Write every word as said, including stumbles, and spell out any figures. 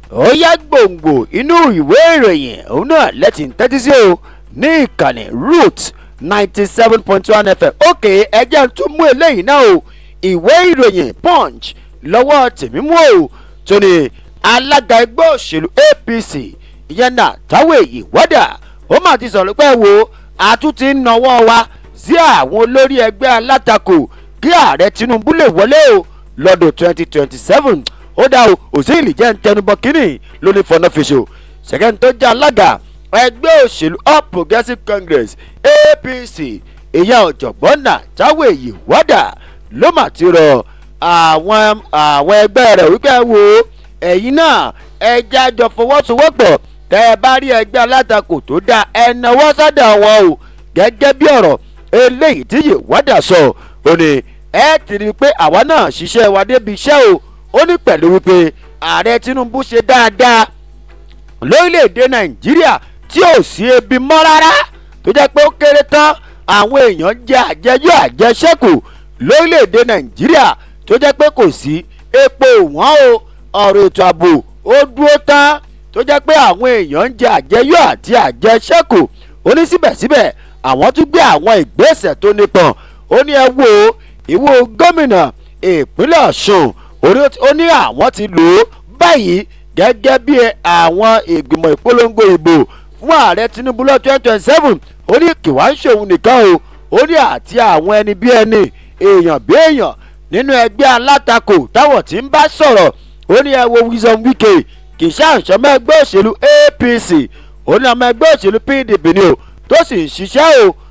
ó yá gbòǹgbò inú ìwé ìròyìn òun náà lẹ́tì ń tẹ́tí sí o ní ìkànnì root ninety seven point one f m. òkè ẹjẹ́ tún mú eléyìí náà o ìwé ìròyìn punch lọ́wọ́ tèmi mú o tó ní alága ẹgbẹ́ òṣèlú a p c ìyẹn náà táwọn èyí wọ́dà ó mà ti sọ̀rọ̀ pé wo àtúntì ń nawọ́ wa sí àwọn olórí ẹgbẹ́ alátakò kí ààrẹ tinubu lè wọlé o lọ́dún twenty twenty seven ó dá o òsèlè jẹ́ ń tẹnubọ kínní lórí fọnà fèsò ṣẹ̀kẹ́ni tó jẹ́ alága ẹgbẹ́ òṣèlú all progressives congress a p c ìyẹn ọ̀jọ̀gbọ́n náà táwọn èyí wọ́dà ló mà ti rọ àwọn àwọn ẹgbẹ́ rẹ̀ wípé wo ẹ̀yin náà ẹja jọ fọwọ́sowọ́pọ̀ tẹ́ ẹ bá rí ẹgbẹ́ alátakò tó dáa ẹ náwó sọ́dọ̀ wọn o gẹ́gẹ́ bí ọ̀rọ̀ eléyìí tí yìí wọ́dà sọ ò ní ẹ ti rí i pé àwa náà ṣiṣẹ́ wa débi iṣẹ́ o ó ní pẹ̀lú wípé ààrẹ tinubu ṣe dáadáa lórílẹ̀‐èdè nàìjíríà tí ò sí ebi mọ́ rárá tó jẹ́ pé ó kéré tán àwọn èèyàn jẹ àjẹyó àjẹṣẹ́kù lórílẹ̀‐èdè nàìjíríà tó jẹ́ pé kò sí epo wọ́n o ọ̀rọ̀ ètò ààbò ó dúró tán tó jẹ́ pé àwọn èèyàn ń jẹ àjẹyó àti àjẹṣẹ́kù ó ní síbẹ̀síbẹ̀ àwọn tún gbé àwọn ìgbésẹ̀ tó nípọn ó ní ẹ wo ìwọ gómìnà ìpínlẹ̀ ọ̀ṣun ó ní àwọn ti lò ó báyìí gẹ́gẹ́ bí àwọn ìgbìmọ̀ ìpolongo ìbò fún ààrẹ tinubu lọ twenty twenty seven ó ní kí wàá ń ṣòwò nìkan o ó ní àti àwọn ẹni bí ẹni èèyàn bí èèyàn nínú ẹgbẹ́ alátakò táwọn tí ń bá sọ̀rọ̀ ó ní ẹ wo Wilson Wike kì í ṣàǹṣọ́mọ ẹgbẹ́ òṣèlú A P C ó ní ọmọ ẹgbẹ́ òṣèlú P D P ni o tó sì ń ṣiṣẹ́ o